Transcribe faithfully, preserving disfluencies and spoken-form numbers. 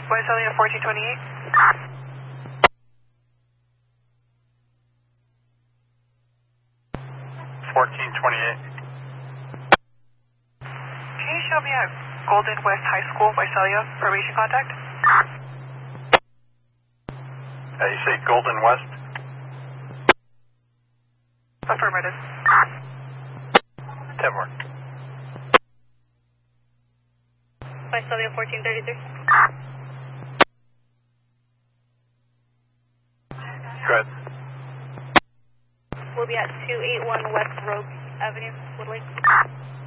Visalia fourteen twenty-eight. fourteen twenty-eight. Can you show me at Golden West High School, Visalia, formation contact? Uh, you say Golden West? Affirmative. ten more. Visalia fourteen thirty-three. Go ahead. We'll be at two eighty-one West Rogue Avenue, Woodlake.